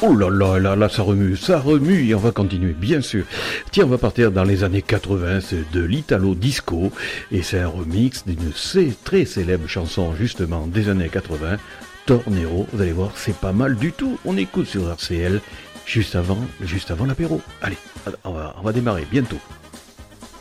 Oh là là, ça remue, et on va continuer, bien sûr. Tiens, on va partir dans les années 80, c'est de l'Italo Disco, et c'est un remix d'une très célèbre chanson, justement, des années 80, Tornero. Vous allez voir, c'est pas mal du tout. On écoute sur RCL, juste avant l'apéro. Allez, on va démarrer bientôt.